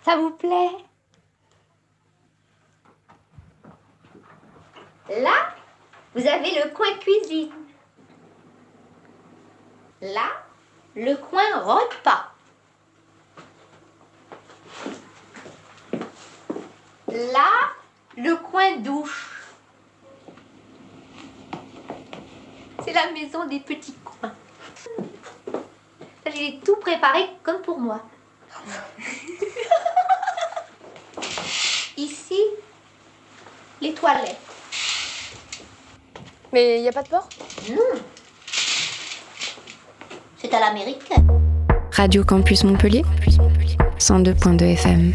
Ça vous plaît? Là, vous avez le coin cuisine. Là, le coin repas. Là, le coin douche. C'est la maison des petits coins. J'ai tout préparé comme pour moi. Ici, les toilettes. Mais il n'y a pas de porc? Non. C'est à l'américaine. Radio Campus Montpellier, 102.2 FM.